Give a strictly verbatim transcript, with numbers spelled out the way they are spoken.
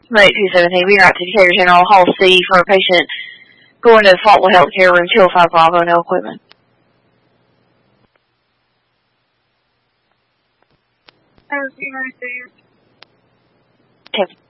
Right, two seventeen. We are out to Decatur General Hall C for a patient going to the Faultville Healthcare Room, two oh five Bravo, no equipment. Okay.